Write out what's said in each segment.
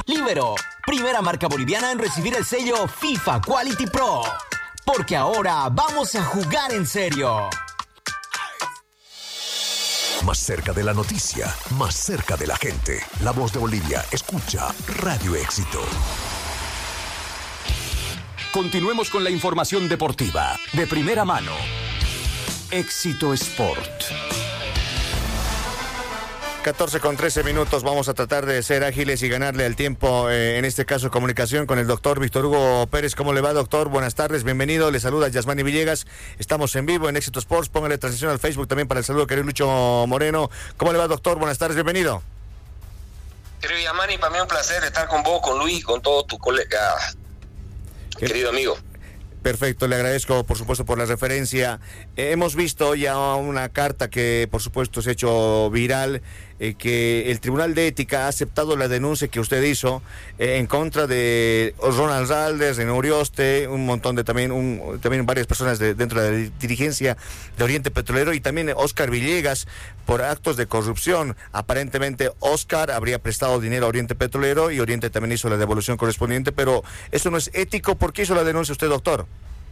Libero, primera marca boliviana en recibir el sello FIFA Quality Pro. Porque ahora vamos a jugar en serio. Más cerca de la noticia, más cerca de la gente. La Voz de Bolivia, escucha Radio Éxito. Continuemos con la información deportiva de primera mano. Éxito Sport. 14:13, vamos a tratar de ser ágiles y ganarle al tiempo, en este caso comunicación con el doctor Víctor Hugo Pérez. ¿Cómo le va, doctor? Buenas tardes, bienvenido, le saluda Yasmani Villegas, estamos en vivo en Éxito Sports, póngale transición al Facebook también para el saludo, querido Lucho Moreno. ¿Cómo le va, doctor? Buenas tardes, bienvenido. Querido Yasmani, para mí un placer estar con vos, con Luis, con todos tus colegas, querido amigo. Perfecto, le agradezco por supuesto por la referencia. Hemos visto ya una carta que por supuesto se ha hecho viral, que el Tribunal de Ética ha aceptado la denuncia que usted hizo en contra de Ronald Raldes, René Urioste, un montón de también varias personas dentro de la dirigencia de Oriente Petrolero y también Oscar Villegas por actos de corrupción. Aparentemente Oscar habría prestado dinero a Oriente Petrolero y Oriente también hizo la devolución correspondiente, pero eso no es ético. ¿Por qué hizo la denuncia usted, doctor?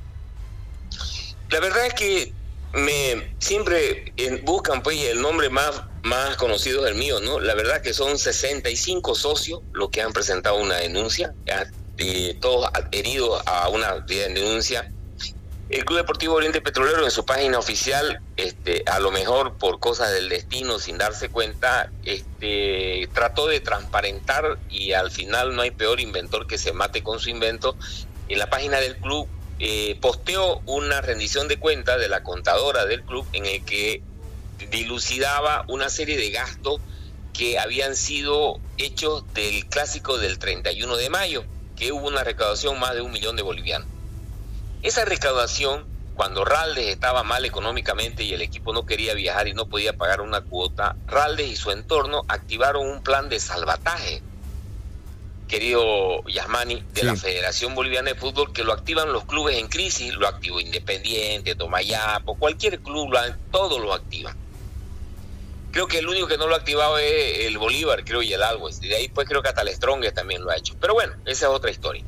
La verdad es que siempre buscan pues el nombre más conocido del mío, ¿no? La verdad que son 65 socios los que han presentado una denuncia, todos adheridos a una denuncia. El Club Deportivo Oriente Petrolero en su página oficial, a lo mejor por cosas del destino, sin darse cuenta, trató de transparentar y al final no hay peor inventor que se mate con su invento. En la página del club posteó una rendición de cuentas de la contadora del club en el que dilucidaba una serie de gastos que habían sido hechos del clásico del 31 de mayo, que hubo una recaudación más de 1 millón de bolivianos. Esa recaudación, cuando Raldes estaba mal económicamente y el equipo no quería viajar y no podía pagar una cuota, Raldes y su entorno activaron un plan de salvataje, querido Yasmani, de la Federación Boliviana de Fútbol, que lo activan los clubes en crisis, lo activó Independiente, Tomayapo, cualquier club, todos lo activan. Creo que el único que no lo ha activado es el Bolívar, creo, y el Always. Y de ahí pues creo que hasta el Strongest también lo ha hecho. Pero bueno, esa es otra historia.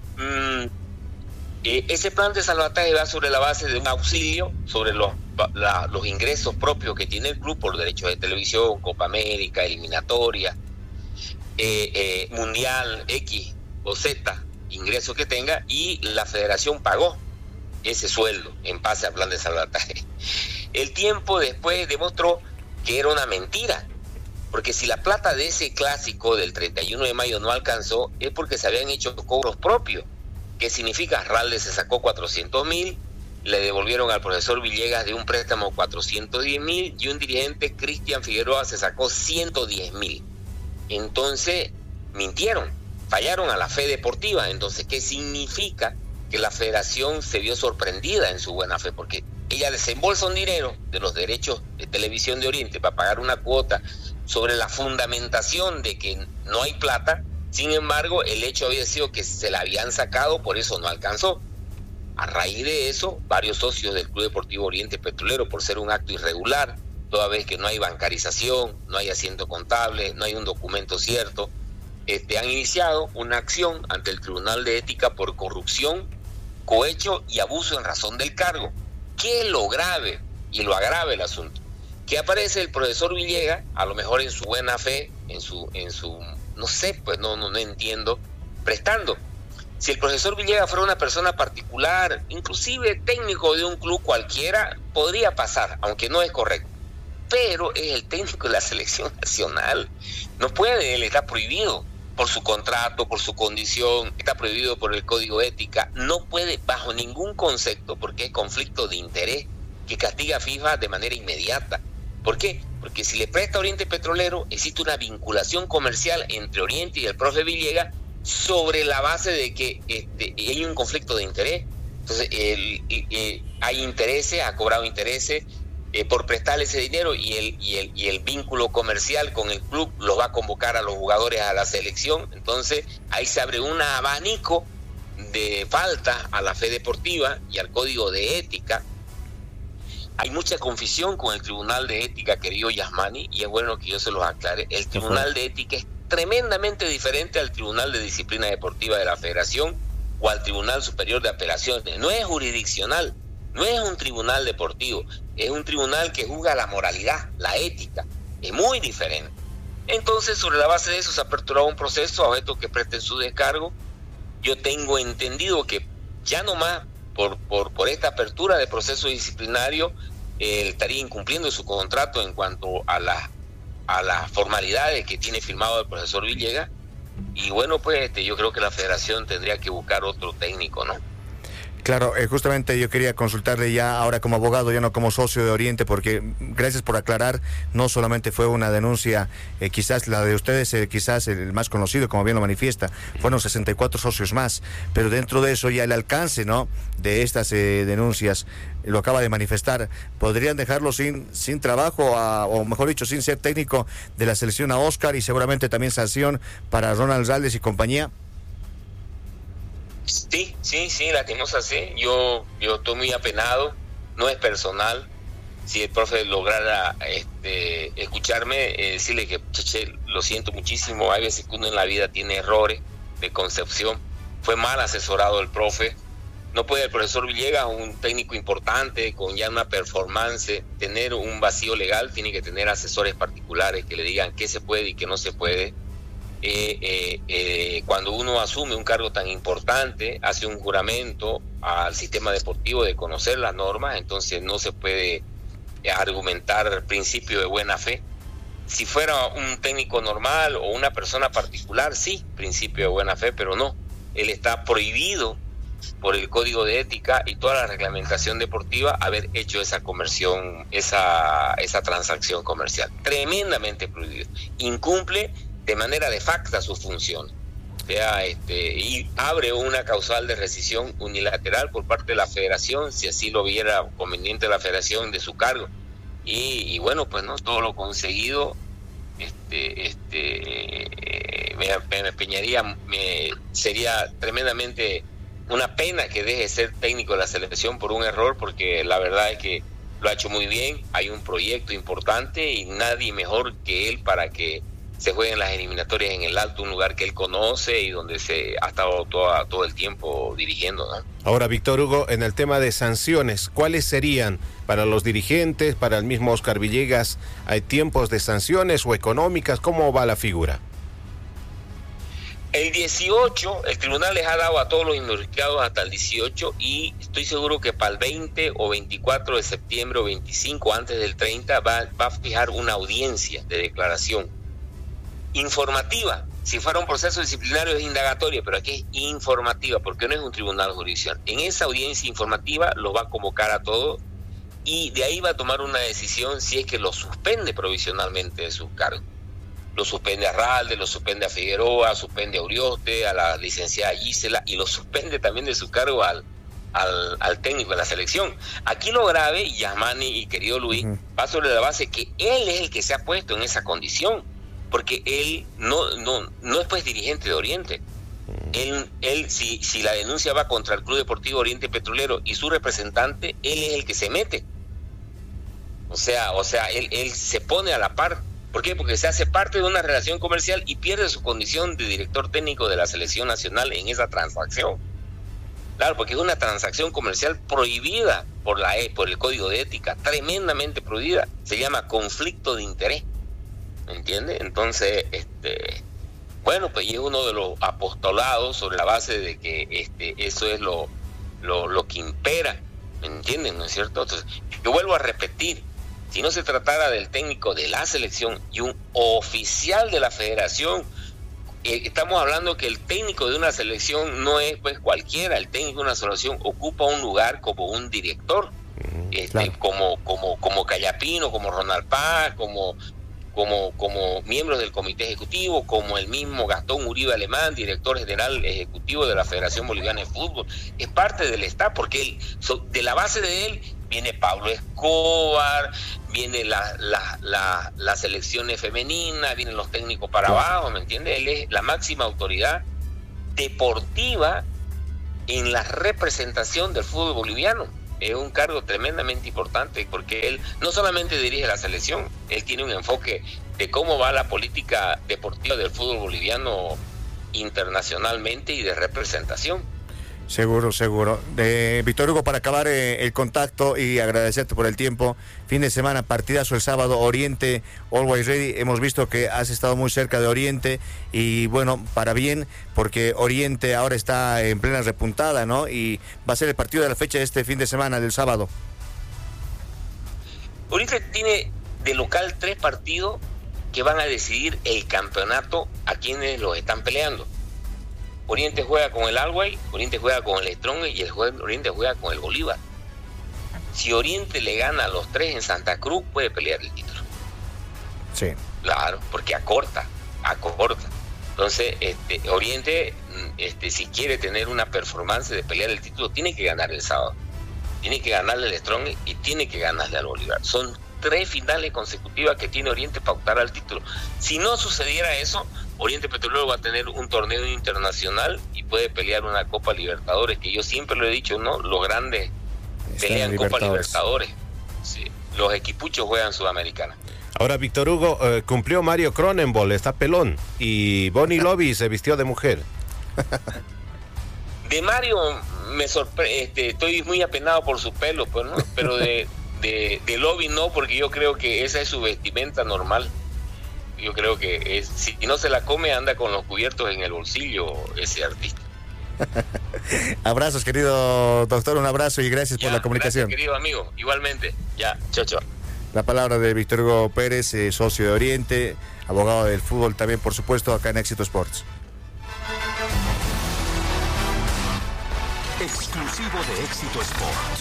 Ese plan de salvataje va sobre la base de un auxilio sobre los ingresos propios que tiene el club por derechos de televisión, Copa América, eliminatoria, Mundial X o Z, ingresos que tenga, y la federación pagó ese sueldo en base al plan de salvataje. El tiempo después demostró que era una mentira, porque si la plata de ese clásico del 31 de mayo no alcanzó, es porque se habían hecho cobros propios. ¿Qué significa? Raldes se sacó 400.000, le devolvieron al profesor Villegas de un préstamo 410.000 y un dirigente, Cristian Figueroa, se sacó 110.000. Entonces mintieron, fallaron a la fe deportiva. Entonces, ¿qué significa? Que la federación se vio sorprendida en su buena fe, porque ella desembolsa un dinero de los derechos de televisión de Oriente para pagar una cuota sobre la fundamentación de que no hay plata. Sin embargo, el hecho había sido que se la habían sacado, por eso no alcanzó. A raíz de eso, varios socios del Club Deportivo Oriente Petrolero, por ser un acto irregular, toda vez que no hay bancarización, no hay asiento contable, no hay un documento cierto, han iniciado una acción ante el Tribunal de Ética por corrupción, cohecho y abuso en razón del cargo. ¿Qué es lo grave y lo agrave el asunto? Que aparece el profesor Villegas, a lo mejor en su buena fe, en su no sé, pues no entiendo, prestando. Si el profesor Villegas fuera una persona particular, inclusive técnico de un club cualquiera, podría pasar, aunque no es correcto. Pero es el técnico de la selección nacional. No puede, él está prohibido por su contrato, por su condición, está prohibido por el Código de Ética. No puede bajo ningún concepto, porque es conflicto de interés que castiga a FIFA de manera inmediata. ¿Por qué? Porque si le presta a Oriente Petrolero, existe una vinculación comercial entre Oriente y el profe Villegas sobre la base de que hay un conflicto de interés. Entonces, hay intereses, ha cobrado intereses por prestarle ese dinero y el vínculo comercial con el club los va a convocar a los jugadores a la selección. Entonces, ahí se abre un abanico de falta a la fe deportiva y al Código de Ética. Hay mucha confusión con el Tribunal de Ética, querido Yasmani, y es bueno que yo se los aclare. El Tribunal de Ética es tremendamente diferente al Tribunal de Disciplina Deportiva de la Federación o al Tribunal Superior de Apelaciones. No es jurisdiccional, no es un tribunal deportivo, es un tribunal que juzga la moralidad, la ética, es muy diferente. Entonces, sobre la base de eso se ha aperturado un proceso a objeto que presten su descargo. Yo tengo entendido que ya nomás por esta apertura de proceso disciplinario estaría incumpliendo su contrato en cuanto a las formalidades que tiene firmado el profesor Villegas. Y bueno, pues yo creo que la federación tendría que buscar otro técnico, ¿no? Claro, justamente yo quería consultarle ya ahora como abogado, ya no como socio de Oriente, porque gracias por aclarar, no solamente fue una denuncia, quizás la de ustedes, quizás el más conocido, como bien lo manifiesta, fueron 64 socios más, pero dentro de eso ya el alcance, ¿no?, de estas denuncias, lo acaba de manifestar. ¿Podrían dejarlo sin trabajo, o mejor dicho, sin ser técnico de la selección a Oscar, y seguramente también sanción para Ronald Raldes y compañía? Sí, lastimosamente sí. Yo estoy muy apenado, no es personal. Si el profe lograra escucharme, decirle que, cheche, lo siento muchísimo, hay veces que uno en la vida tiene errores de concepción, fue mal asesorado el profe. No puede el profesor Villegas, un técnico importante, con ya una performance, tener un vacío legal. Tiene que tener asesores particulares que le digan qué se puede y qué no se puede. Cuando uno asume un cargo tan importante, hace un juramento al sistema deportivo de conocer las normas, entonces no se puede argumentar principio de buena fe. Si fuera un técnico normal o una persona particular, sí, principio de buena fe, pero no. Él está prohibido por el Código de Ética y toda la reglamentación deportiva haber hecho esa conversión, esa transacción comercial. Tremendamente prohibido. Incumple de manera de facto su función. O sea, y abre una causal de rescisión unilateral por parte de la federación, si así lo viera conveniente la federación, de su cargo. Y bueno, pues no, todo lo conseguido me empeñaría, sería tremendamente una pena que deje de ser técnico de la selección por un error, porque la verdad es que lo ha hecho muy bien, hay un proyecto importante y nadie mejor que él para que se jueguen las eliminatorias en el Alto, un lugar que él conoce y donde se ha estado todo el tiempo dirigiendo, ¿no? Ahora, Víctor Hugo, en el tema de sanciones, ¿cuáles serían para los dirigentes, para el mismo Oscar Villegas? ¿Hay tiempos de sanciones o económicas? ¿Cómo va la figura? El 18, el tribunal les ha dado a todos los involucrados hasta el 18 y estoy seguro que para el 20 o 24 de septiembre o 25, antes del 30, va a fijar una audiencia de declaración informativa. Si fuera un proceso disciplinario es indagatoria, pero aquí es informativa porque no es un tribunal jurisdiccional. En esa audiencia informativa los va a convocar a todos y de ahí va a tomar una decisión si es que lo suspende provisionalmente de sus cargos. Lo suspende a Raldes, lo suspende a Figueroa, suspende a Urioste, a la licenciada Gisela y lo suspende también de su cargo al técnico de la selección. Aquí lo grave, Yasmani y querido Luis, va sobre la base que él es el que se ha puesto en esa condición, porque él no es pues dirigente de Oriente. Él si la denuncia va contra el Club Deportivo Oriente Petrolero y su representante, él es el que se mete. O sea, él se pone a la par. ¿Por qué? Porque se hace parte de una relación comercial y pierde su condición de director técnico de la selección nacional en esa transacción. Claro, porque es una transacción comercial prohibida por el Código de Ética, tremendamente prohibida. Se llama conflicto de interés. ¿Me entiende? Entonces, bueno, pues y es uno de los apostolados sobre la base de que eso es lo que impera. ¿Me entienden? ¿No es cierto? Entonces, yo vuelvo a repetir. Si no se tratara del técnico de la selección y un oficial de la federación, estamos hablando que el técnico de una selección no es pues cualquiera. El técnico de una selección ocupa un lugar como un director, claro, como Callapino, como Ronald Paz, como miembros del comité ejecutivo, como el mismo Gastón Uribe Alemán, director general ejecutivo de la Federación Boliviana de Fútbol. Es parte del staff, porque de la base de él viene Pablo Escobar, viene las selecciones femeninas, vienen los técnicos para abajo, ¿me entiendes? Él es la máxima autoridad deportiva en la representación del fútbol boliviano. es un cargo tremendamente importante, porque él no solamente dirige la selección, él tiene un enfoque de cómo va la política deportiva del fútbol boliviano internacionalmente y de representación. Seguro. Víctor Hugo, para acabar el contacto y agradecerte por el tiempo, fin de semana, partidazo el sábado, Oriente, Always Ready. Hemos visto que has estado muy cerca de Oriente y bueno, para bien, porque Oriente ahora está en plena repuntada, ¿no? Y va a ser el partido de la fecha este fin de semana, del sábado. Oriente tiene de local 3 partidos que van a decidir el campeonato a quienes los están peleando. Oriente juega con el Always, Oriente juega con el Strong y Oriente juega con el Bolívar. Si Oriente le gana a los 3 en Santa Cruz, puede pelear el título. Sí. Claro, porque acorta. Entonces, Oriente, si quiere tener una performance de pelear el título, tiene que ganar el sábado. Tiene que ganarle al Strong y tiene que ganarle al Bolívar. Son 3 finales consecutivas que tiene Oriente para optar al título. Si no sucediera eso, Oriente Petrolero va a tener un torneo internacional y puede pelear una Copa Libertadores, que yo siempre lo he dicho, ¿no? Los grandes pelean Copa Libertadores. Sí. Los equipuchos juegan Sudamericana. Ahora, Víctor Hugo, cumplió Mario Cronenbol, está pelón, y Bonnie Lobby se vistió de mujer. De Mario me sorprende, estoy muy apenado por su pelo, pues, ¿no? Pero de Lobby no, porque yo creo que esa es su vestimenta normal. Yo creo que si no se la come, anda con los cubiertos en el bolsillo ese artista. Abrazos, querido doctor, un abrazo y gracias por la comunicación. Gracias, querido amigo, igualmente. Ya, chao. La palabra de Víctor Hugo Pérez, socio de Oriente, abogado del fútbol también, por supuesto, acá en Éxito Sports. Exclusivo de Éxito Sports.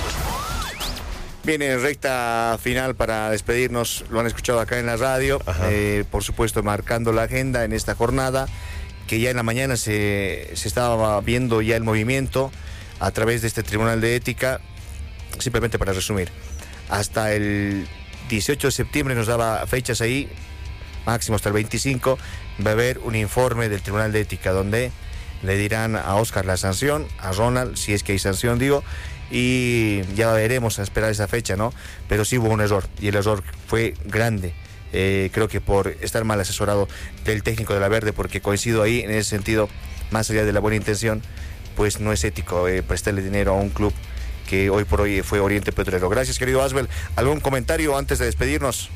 Viene recta final para despedirnos, lo han escuchado acá en la radio, por supuesto marcando la agenda en esta jornada, que ya en la mañana se estaba viendo ya el movimiento a través de este Tribunal de Ética. Simplemente para resumir, hasta el 18 de septiembre nos daba fechas ahí, máximo hasta el 25, va a haber un informe del Tribunal de Ética donde le dirán a Oscar la sanción, a Ronald, si es que hay sanción, digo, y ya veremos a esperar esa fecha, ¿no? Pero sí hubo un error, y el error fue grande. Creo que por estar mal asesorado del técnico de la Verde, porque coincido ahí en ese sentido, más allá de la buena intención, pues no es ético prestarle dinero a un club que hoy por hoy fue Oriente Petrolero. Gracias, querido Asbel. ¿Algún comentario antes de despedirnos?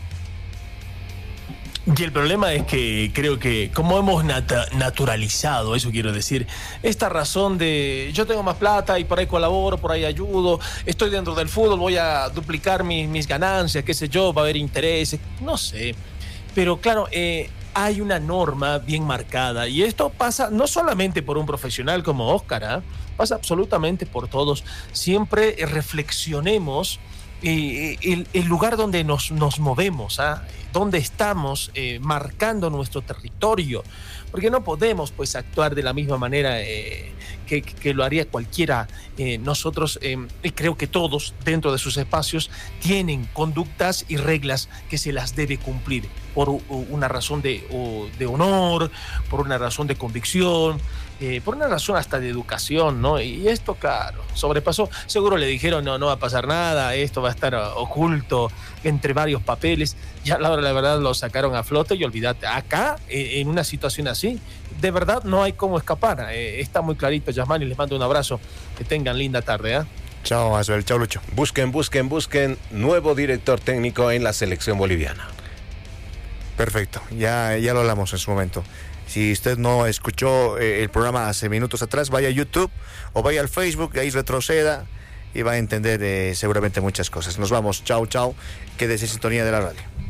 Y el problema es que creo que como hemos naturalizado, eso quiero decir, esta razón de yo tengo más plata y por ahí colaboro, por ahí ayudo, estoy dentro del fútbol, voy a duplicar mis ganancias, qué sé yo, va a haber intereses, no sé. Pero claro, hay una norma bien marcada y esto pasa no solamente por un profesional como Oscar, pasa absolutamente por todos. Siempre reflexionemos el lugar donde nos movemos, donde estamos marcando nuestro territorio, porque no podemos pues actuar de la misma manera que lo haría cualquiera. Nosotros, creo que todos dentro de sus espacios tienen conductas y reglas que se las debe cumplir por una razón de honor, por una razón de convicción, por una razón hasta de educación, ¿no? Y esto, claro, sobrepasó. Seguro le dijeron, no va a pasar nada, esto va a estar oculto entre varios papeles. Ya la verdad lo sacaron a flote y olvídate, acá, en una situación así, de verdad no hay cómo escapar. Está muy clarito, Yasmani, les mando un abrazo. Que tengan linda tarde, Chao, Asbel. Chao, Lucho. Busquen nuevo director técnico en la selección boliviana. Perfecto, ya lo hablamos en su momento. Si usted no escuchó el programa hace minutos atrás, vaya a YouTube o vaya al Facebook, ahí retroceda y va a entender seguramente muchas cosas. Nos vamos, chao, quédese en sintonía de la radio.